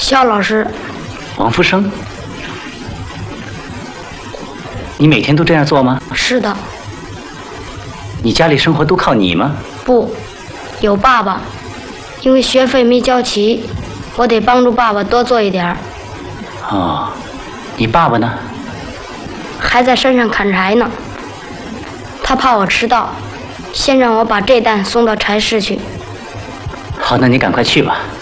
肖老师。 王福生，你每天都这样做吗？ 是的。 你家里生活都靠你吗？ 不，有爸爸，因为学费没交齐，我得帮助爸爸多做一点。 哦，你爸爸呢？ 还在山上砍柴呢。他怕我迟到，先让我把这担送到柴市去。 好，那你赶快去吧。